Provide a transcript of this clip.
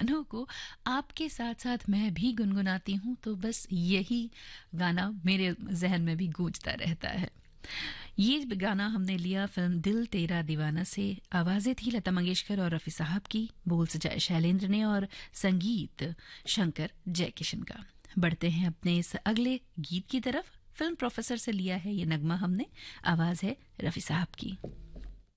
गानों को आपके साथ साथ मैं भी गुनगुनाती हूँ, तो बस यही गाना मेरे जहन में भी गूंजता रहता है। ये गाना हमने लिया फिल्म दिल तेरा दीवाना से। आवाजें थी लता मंगेशकर और रफी साहब की, बोल सजाए शैलेंद्र ने और संगीत शंकर जयकिशन का। बढ़ते हैं अपने इस अगले गीत की तरफ। फिल्म प्रोफेसर से लिया है ये नगमा हमने, आवाज है रफी साहब की।